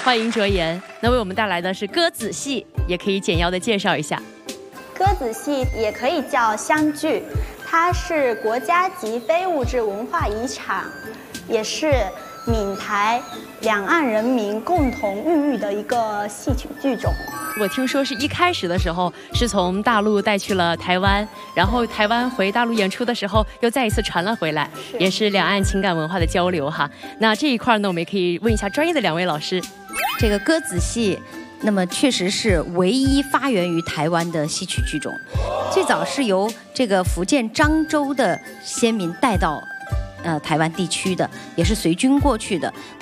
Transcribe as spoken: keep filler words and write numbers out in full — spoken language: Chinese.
欢迎卓妍。那为我们带来的是歌子戏，也可以简要的介绍一下。 歌子戏也可以叫湘剧，它是国家级非物质文化遗产，也是闽台两岸人民共同孕育的一个戏曲剧种。 我听说是一开始的时候是从大陆带去了台湾，然后台湾回大陆演出的时候又再一次传了回来，也是两岸情感文化的交流哈。那这一块呢，我们也可以问一下专业的两位老师。 这个歌子戏，那么确实是唯一发源于台湾的戏曲剧种，最早是由这个福建漳州的先民带到呃台湾地区的，也是随军过去的。